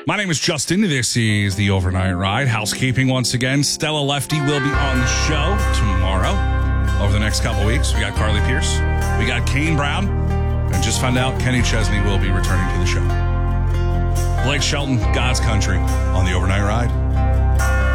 My name is Justin. This is the Overnight Ride. Housekeeping once again. Stella Lefty will be on the show tomorrow. Over the next couple weeks, we got Carly Pierce. We got Kane Brown. And just found out Kenny Chesney will be returning to the show. Blake Shelton, God's Country on the Overnight Ride.